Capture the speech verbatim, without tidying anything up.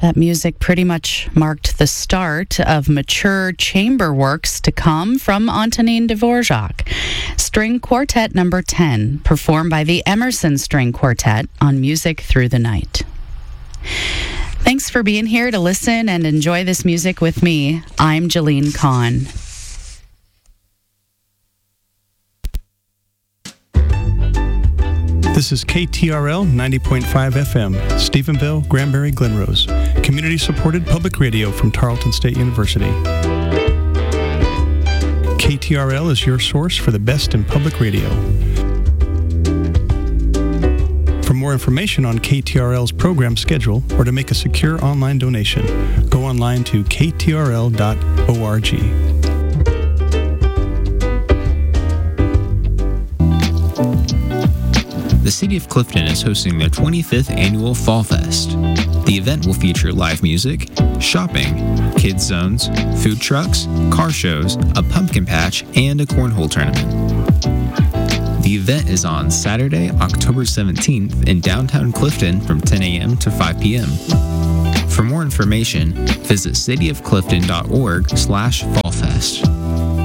That music pretty much marked the start of mature chamber works to come from Antonin Dvorak. String Quartet number ten, performed by the Emerson String Quartet on Music Through the Night. Thanks for being here to listen and enjoy this music with me. I'm Jalene Kahn. This is K T R L ninety point five F M, Stephenville, Granbury, Glenrose, community-supported public radio from Tarleton State University. K T R L is your source for the best in public radio. For more information on K T R L's program schedule or to make a secure online donation, go online to k t r l dot org. The City of Clifton is hosting their twenty-fifth annual Fall Fest. The event will feature live music, shopping, kids zones, food trucks, car shows, a pumpkin patch, and a cornhole tournament. The event is on Saturday, October seventeenth in downtown Clifton from ten a.m. to five p.m. For more information, visit city of clifton dot org slash fall fest.